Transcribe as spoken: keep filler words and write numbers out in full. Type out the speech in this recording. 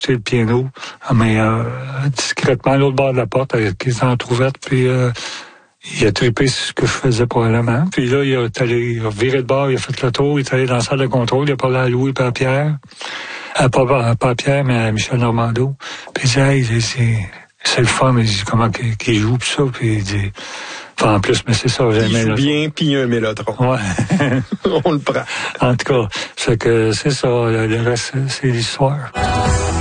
le piano, mais euh, discrètement à l'autre bord de la porte, avec les entrouvertes, puis euh, il a trippé sur ce que je faisais probablement. Puis là, il est allé il a viré de bord, il a fait le tour, il est allé dans la salle de contrôle, il a parlé à Louis et à Pierre. À, pas, pas à Pierre, mais à Michel Normando. Puis il dit, hey, c'est, c'est le fun, il dit comment qu'il, qu'il joue, pis ça, puis il dit... Enfin, en plus, mais c'est ça, j'ai il joue bien, puis il y a un mélotron. Ouais. On le prend. En tout cas, c'est que c'est ça, le reste, c'est l'histoire.